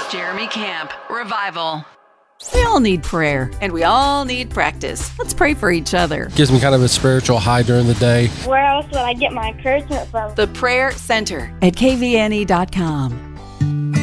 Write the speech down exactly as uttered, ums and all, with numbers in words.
Jeremy Camp, Revival. We all need prayer, and we all need practice. Let's pray for each other. Gives me kind of a spiritual high during the day. Where else would I get my encouragement from? The Prayer Center at K V N E dot com.